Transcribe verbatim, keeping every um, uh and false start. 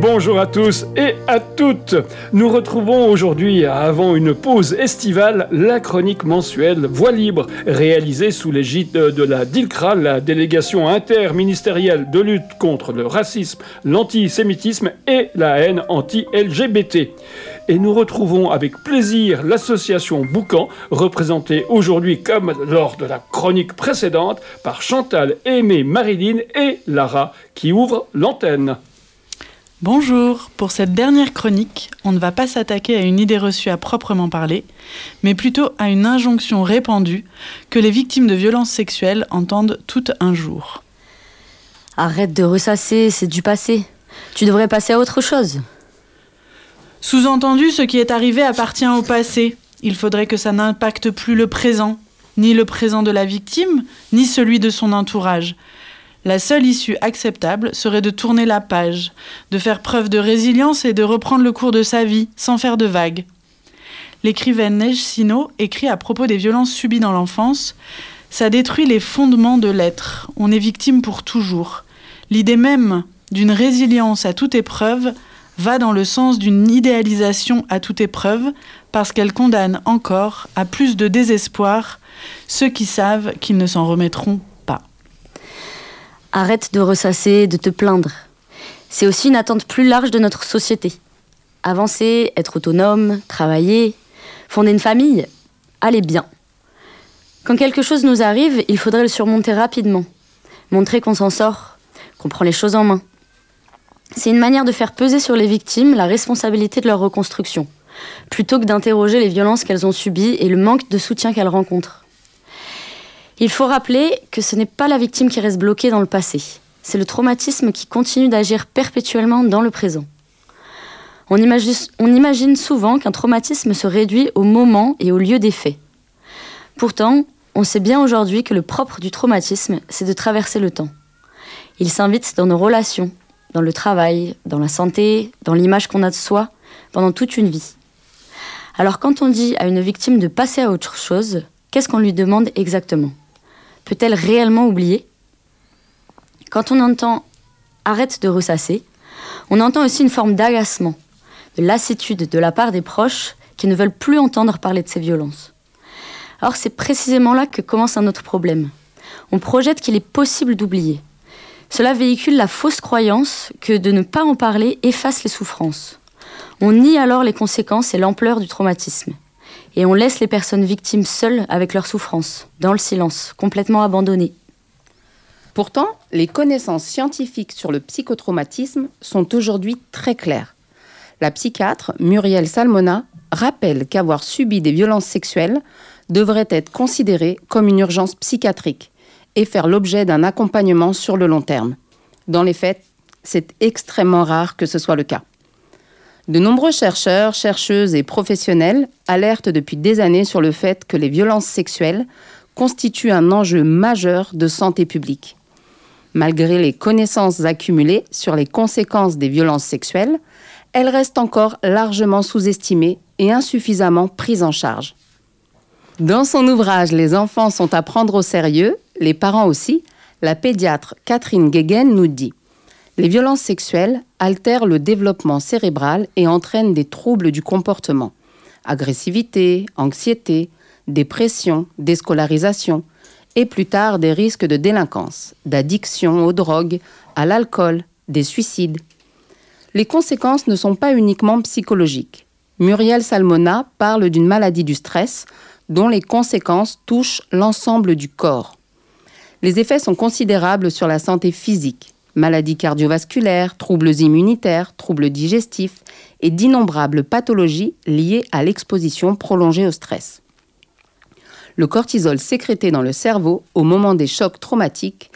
Bonjour à tous et à toutes. Nous retrouvons aujourd'hui, avant une pause estivale, la chronique mensuelle Voix libre, réalisée sous l'égide de la DILCRA, la délégation interministérielle de lutte contre le racisme, l'antisémitisme et la haine anti-L G B T. Et nous retrouvons avec plaisir l'association Boucan, représentée aujourd'hui comme lors de la chronique précédente par Chantal, Aimée, Marilyn et Lara, qui ouvrent l'antenne. Bonjour, pour cette dernière chronique, on ne va pas s'attaquer à une idée reçue à proprement parler, mais plutôt à une injonction répandue que les victimes de violences sexuelles entendent toutes un jour. Arrête de ressasser, c'est du passé. Tu devrais passer à autre chose. Sous-entendu, ce qui est arrivé appartient au passé. Il faudrait que ça n'impacte plus le présent, ni le présent de la victime, ni celui de son entourage. La seule issue acceptable serait de tourner la page, de faire preuve de résilience et de reprendre le cours de sa vie, sans faire de vagues. L'écrivaine Neige Sino écrit à propos des violences subies dans l'enfance « Ça détruit les fondements de l'être. On est victime pour toujours. L'idée même d'une résilience à toute épreuve va dans le sens d'une idéalisation à toute épreuve parce qu'elle condamne encore à plus de désespoir ceux qui savent qu'ils ne s'en remettront pas. » Arrête de ressasser, de te plaindre. C'est aussi une attente plus large de notre société. Avancer, être autonome, travailler, fonder une famille, allez bien. Quand quelque chose nous arrive, il faudrait le surmonter rapidement. Montrer qu'on s'en sort, qu'on prend les choses en main. C'est une manière de faire peser sur les victimes la responsabilité de leur reconstruction, plutôt que d'interroger les violences qu'elles ont subies et le manque de soutien qu'elles rencontrent. Il faut rappeler que ce n'est pas la victime qui reste bloquée dans le passé. C'est le traumatisme qui continue d'agir perpétuellement dans le présent. On imagine, on imagine souvent qu'un traumatisme se réduit au moment et au lieu des faits. Pourtant, on sait bien aujourd'hui que le propre du traumatisme, c'est de traverser le temps. Il s'invite dans nos relations, dans le travail, dans la santé, dans l'image qu'on a de soi, pendant toute une vie. Alors quand on dit à une victime de passer à autre chose, qu'est-ce qu'on lui demande exactement ? Peut-elle réellement oublier ? Quand on entend « arrête de ressasser », on entend aussi une forme d'agacement, de lassitude de la part des proches qui ne veulent plus entendre parler de ces violences. Or, c'est précisément là que commence un autre problème. On projette qu'il est possible d'oublier. Cela véhicule la fausse croyance que de ne pas en parler efface les souffrances. On nie alors les conséquences et l'ampleur du traumatisme. Et on laisse les personnes victimes seules avec leurs souffrances, dans le silence, complètement abandonnées. Pourtant, les connaissances scientifiques sur le psychotraumatisme sont aujourd'hui très claires. La psychiatre Muriel Salmona rappelle qu'avoir subi des violences sexuelles devrait être considéré comme une urgence psychiatrique et faire l'objet d'un accompagnement sur le long terme. Dans les faits, c'est extrêmement rare que ce soit le cas. De nombreux chercheurs, chercheuses et professionnels alertent depuis des années sur le fait que les violences sexuelles constituent un enjeu majeur de santé publique. Malgré les connaissances accumulées sur les conséquences des violences sexuelles, elles restent encore largement sous-estimées et insuffisamment prises en charge. Dans son ouvrage « Les enfants sont à prendre au sérieux », les parents aussi, la pédiatre Catherine Guéguen nous dit « Les violences sexuelles altèrent le développement cérébral et entraînent des troubles du comportement. Agressivité, anxiété, dépression, déscolarisation et plus tard des risques de délinquance, d'addiction aux drogues, à l'alcool, des suicides. Les conséquences ne sont pas uniquement psychologiques. Muriel Salmona parle d'une maladie du stress dont les conséquences touchent l'ensemble du corps. Les effets sont considérables sur la santé physique. Maladies cardiovasculaires, troubles immunitaires, troubles digestifs et d'innombrables pathologies liées à l'exposition prolongée au stress. Le cortisol sécrété dans le cerveau au moment des chocs traumatiques